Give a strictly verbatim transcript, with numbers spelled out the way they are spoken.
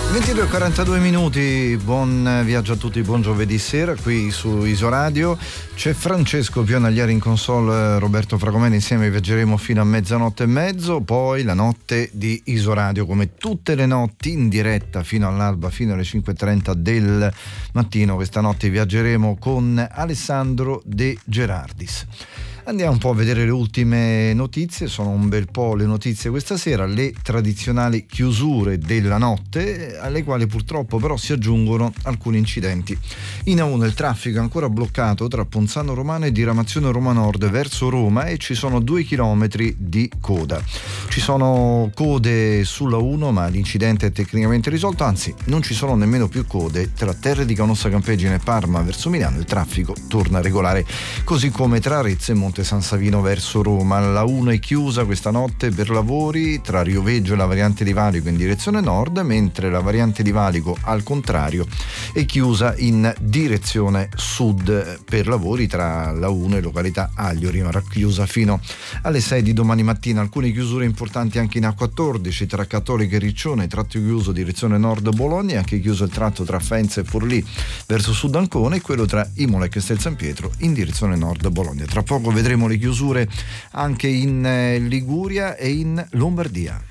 ventidue e quarantadue minuti, buon viaggio a tutti, buon giovedì sera qui su Isoradio. C'è Francesco Pionagliari in console, Roberto Fragomeni, insieme viaggeremo fino a mezzanotte e mezzo, poi la notte di Isoradio come tutte le notti in diretta fino all'alba, fino alle cinque e trenta del mattino. Questa notte viaggeremo con Alessandro De Gerardis. Andiamo un po' a vedere le ultime notizie, sono un bel po' le notizie questa sera, le tradizionali chiusure della notte, alle quali purtroppo però si aggiungono alcuni incidenti. In A uno il traffico è ancora bloccato tra Ponzano Romano e diramazione Roma Nord verso Roma e ci sono due chilometri di coda. Ci sono code sulla uno, ma l'incidente è tecnicamente risolto, anzi non ci sono nemmeno più code tra Terre di Canossa Campeggine e Parma verso Milano, il traffico torna regolare, così come tra Arezzo e Monte San Savino verso Roma. La uno è chiusa questa notte per lavori tra Rioveggio e la variante di Valico in direzione nord, mentre la variante di Valico al contrario è chiusa in direzione sud per lavori tra la uno e località Aglio, rimarrà chiusa fino alle sei di domani mattina. Alcune chiusure importanti anche in A quattordici tra Cattolica e Riccione, tratto chiuso direzione nord Bologna, anche chiuso il tratto tra Faenza e Forlì verso sud Ancona e quello tra Imola e Castel San Pietro in direzione nord Bologna. Tra poco vedremo le chiusure anche in Liguria e in Lombardia.